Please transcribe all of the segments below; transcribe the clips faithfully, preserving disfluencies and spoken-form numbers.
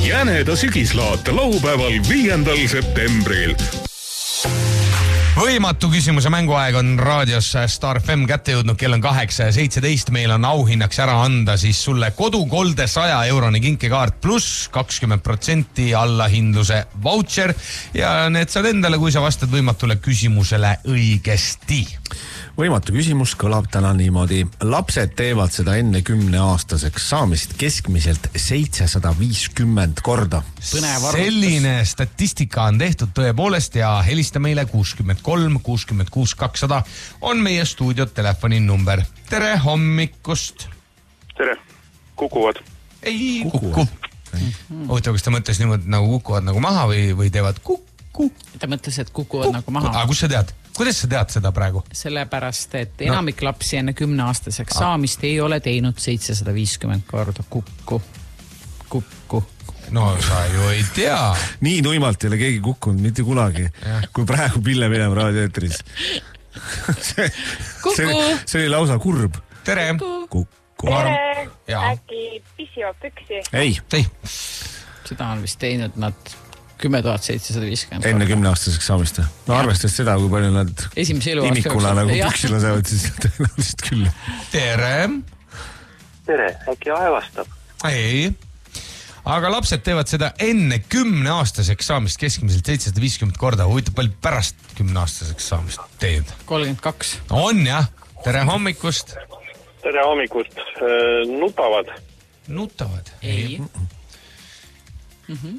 Jäneda sügislaat laupäeval viiendal septembril. Võimatu küsimuse mänguaeg on raadios Star F M kätte jõudnud, kell on kaheksa ja seitseteist. Meil on auhinnaks ära anda siis sulle kodukolde saja eurone kinkekaart pluss kakskümmend protsenti allahindluse vautšer ja need saad endale, kui sa vastad võimatule küsimusele õigesti. Võimatu küsimus kõlab täna niimoodi. Lapsed teevad seda enne kümneaastaseks saamist keskmiselt seitsesada viiskümmend korda. Selline statistika on tehtud tõepoolest ja helista meile kuuskümmend kolm kuuskümmend kuus kakssada on meie stuudio telefoni number. Tere hommikust! Tere, kukuvad. Ei kuku. Oota, kas ta mõtles niimoodi nagu kukuvad nagu maha või, või teevad kukku? Ta mõtles, et kukuvad Kuk- nagu maha. Aga kus sa tead? Kuidas sa tead seda praegu? Sellepärast, et enamik no. lapsi enne kümneaastaseks saamist ei ole teinud seitsesada viiskümmend korda kukku. Kukku. No sa ju ei tea. Nii nuimalt ei ole keegi kukkunud mitte kunagi, kui praegu Pille Minev raadioetris. see, see, see oli lausa kurb. Tere. Kukku. Tere. Ja. Äkki pissivad püksi? Ei. Ei. Seda on vist teinud nad kümme tuhat seitsesada viiskümmend. Enne kümneaastaseks saamist. No arvestades seda, kui palju nad esimese elu imikuna nagu püksi lasevad, siis tõenäoliselt küll. Tere. Tere, äkki aevastab? Ei. Aga lapsed teevad seda enne kümneaastaseks saamist keskmiselt seitsesada viiskümmend korda. Huvitav palju pärast kümneaastaseks saamist teed? kolmkümmend kaks. On jah. Tere hommikust. Tere hommikust. Nutavad? Nutavad? Ei. Mhm.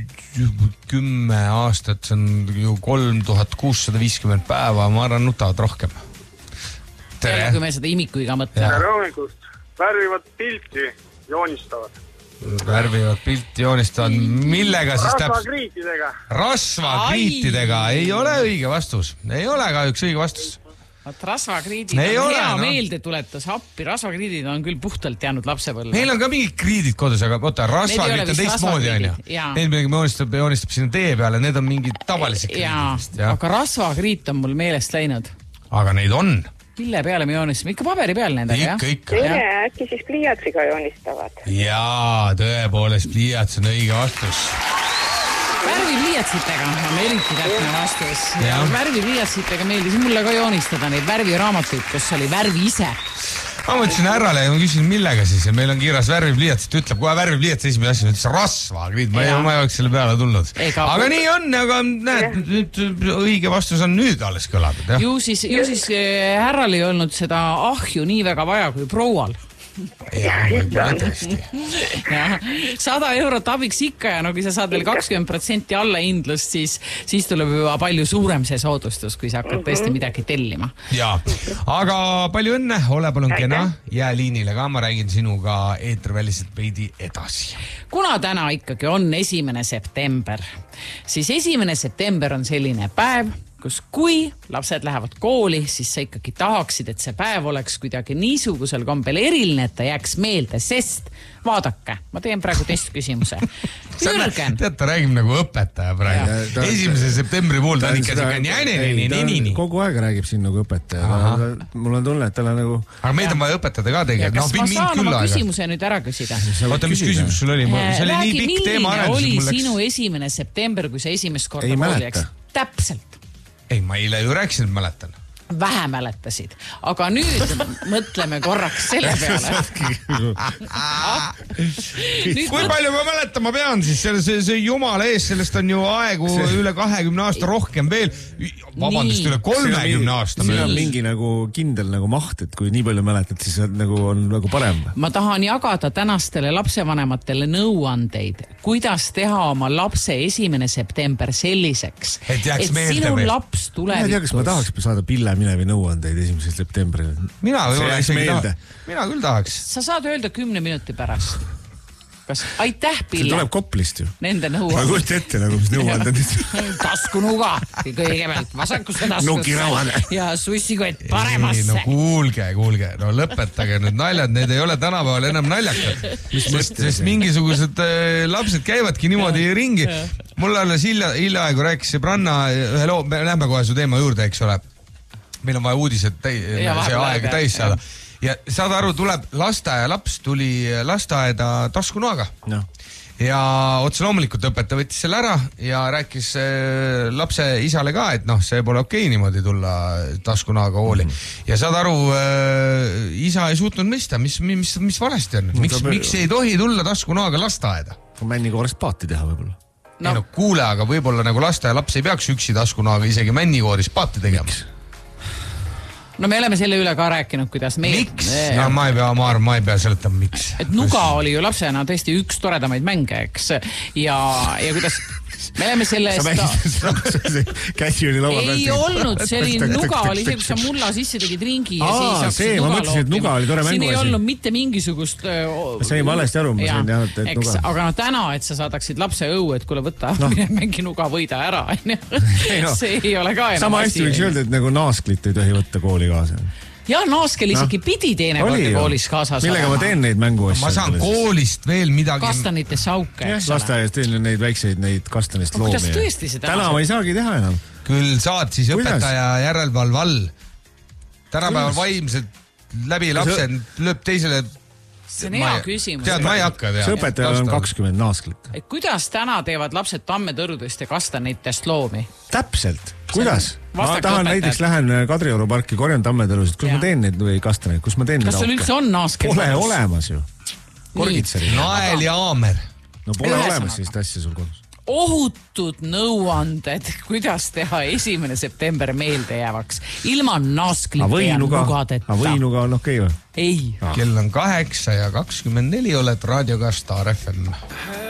Kümme aastat, see on ju kolm tuhat kuussada viiskümmend päeva, ma arvan, nutavad rohkem. Tere. Kui me seda imikuiga mõtleme. Tere hommikust. Värvivad pilti, joonistavad. Värvivad pilti, joonistavad. Millega siis täpselt? Rasvakriitidega. Rasvakriitidega. Ei ole õige vastus. Ei ole ka üks õige vastus. Vaat rasvakriidid Ei on ole, hea no. meelde tuletas appi. Rasvakriidid on küll puhtalt jäänud lapsepõlve. Meil on ka mingid kriidid kodus, aga oota, rasvakriit on teistmoodi, on ju. Need midagi joonistab, joonistab sinna tee peale, need on mingid tavalised kriididest. Aga rasvakriit on mul meelest läinud. Aga neid on. Mille peale me joonistame? Ikka paberi peal nendega, jah? Ikka, ikka. Tere, äkki siis pliiatsiga joonistavad? Jaa, tõepoolest, pliiats on õige vastus. Värvipliiatsitega on eriti täpne vastus. Värvipliiatsitega meeldis mulle ka joonistada neid värviraamatuid, kus oli värvi ise. Ma mõtlesin ärale ja ma küsin, millega siis. Ja meil on kiiras värvipliiatsit, ütleb kohe värvipliats esimene asi, ütles rasvakriit. Ma ei, ma ei oleks selle peale tulnud. Ega, aga nii on, aga näed, nüüd õige vastus on nüüd alles kõlab. Ju siis, ju siis härral ei olnud seda ahju nii väga vaja kui proual. Ja, võib-olla tõesti. sada eurot abiks ikka ja no kui sa saad veel kakskümmend protsenti allahindlust, siis, siis tuleb juba palju suurem see soodustus, kui sa hakkad tõesti midagi tellima. Ja, aga palju õnne, ole palun kena, jää liinile ka, ma räägin sinuga eeterväliselt veidi edasi. Kuna täna ikkagi on esimene september, siis esimene september on selline päev, kus kui lapsed lähevad kooli, siis sa ikkagi tahaksid, et see päev oleks kuidagi niisugusel kombel eriline, et ta jääks meelde, sest vaadake, ma teen praegu teist küsimuse. Jürgen. Tead, ta räägib nagu õpetaja praegu. Esimese septembri puhul ta on ikka siuke nii-nii-nii-nii-nii. Kogu aeg räägib siin nagu õpetaja. Mul on tunne, et tal on nagu... Aga meid on vaja õpetada ka tegelikult. Kas ma saan oma küsimuse nüüd ära küsida? Oota, mis küsimus sul oli? See oli nii pikk teema arendus. Milline oli sinu esimene september, kui sa esimest korda kooli läks? Täpselt. Ei, ma eile ju rääkisin, et mäletan. Vähe mäletasid, aga nüüd mõtleme korraks selle peale. Kui palju ma mäletama pean, siis see, see, see jumala ees, sellest on ju aegu see... üle kahekümne aasta rohkem veel. Vabandust, üle kolmekümne aasta. See on mingi nagu kindel nagu maht, et kui nii palju mäletad, siis nagu on nagu parem. Ma tahan jagada tänastele lapsevanematele nõuandeid, kuidas teha oma lapse esimene september selliseks, et, et sinu veel. Laps tulevikus. Ma ei tea, kas ma tahaks saada Pille Minevi nõuandeid esimesel septembril. Mina, taha, mina küll tahaks. Sa saad öelda kümne minuti pärast. Kas aitäh, Pille? See tuleb Koplist ju. Nende nõuanded. Ma kuulta ette nagu, mis nõuanded. Taskunuga. Kõigepealt vasakusse taskusse. Ja sussikott paremasse. No kuulge, kuulge. No lõpetage nüüd naljad. Need ei ole tänapäeval enam naljakad. Sest mingisugused lapsed käivadki niimoodi ringi. Mul alles hiljaaegu rääkis Branna ühe loo. Me lähme kohe su teema juurde, eks ole. Meil on vaja uudised täi, see aeg täis saada. ja saad aru, tuleb lasteaia laps, tuli lasteaeda taskunoaga. No. Ja otse loomulikult õpetaja võttis selle ära ja rääkis äh, lapse isale ka, et noh, see pole okei niimoodi tulla taskunoaga kooli. Mm. Ja saad aru, äh, isa ei suutnud mõista, mis, mis, mis valesti on. Miks, no, miks ei tohi tulla taskunoaga lasteaeda? Männikoorist paati teha võib-olla. No. Ei, no kuule, aga võib-olla nagu lasteaia laps ei peaks üksi taskunoaga isegi männikoorist paati tegema. Miks? No me oleme selle üle ka rääkinud, kuidas meil... Miks? No ma ei pea, ma arvan, ma ei pea seletama, miks. Et nuga oli ju lapsena tõesti üks toredamaid mänge, eks? Ja, ja kuidas... Me oleme selle... Sa mängisid käsi oli laua pealt. Ei olnud, see oli nuga oli see, kus sa mulla sisse tegid ringi ja Aa, siis see, ma mõtlesin, et nuga oli tore mängu. Siin ei olnud mitte mingisugust... See ei valesti aru, ma sain teha, et nuga. Aga no täna, et sa saadaksid lapse õue, et kuule võta, no. Mängi nuga võida ära. See ei ole ka enam sama hästi võiks öelda, et nagu naasklit ei tohi võtta kooli kaasa. Ja naaskel isegi no. Pidi teenekord koolis kaasas. Millega ma teen neid mänguasju? Ma saan koolist veel midagi... Kastanite sauke. Lasteaias teen neid väikseid neid kastanist loomi. Kuidas tõesti seda? Täna ma ei saagi teha enam. Küll saad siis õpetaja järelevalve all. Tänapäeval vaimselt läbi lapsed lööb teisele... See on hea küsimus. Tead, ma ei hakka teha. See õpetaja on kakskümmend naasklit. Kuidas täna teevad lapsed tammetõrudest ja kastanitest loomi? Täpselt. Kuidas? Ma tahan näiteks lähen Kadrioru parki, korjan tammetõrusid. Kus ja. Ma teen neid või kastaneid? Kus ma teen Kas sul üldse on naaskel? Pole olemas ju. Korgitseri. Nael ja aamer. No pole Ühesõnaga. Olemas sellist asja sul kodus. Ohutud nõuanded, kuidas teha esimene september meelde jäävaks. Ilma naasklite ja nugadeta. A võinuga on okei või? Ei. Kell on kaheksa ja kakskümmend neli oled raadioga Star F M.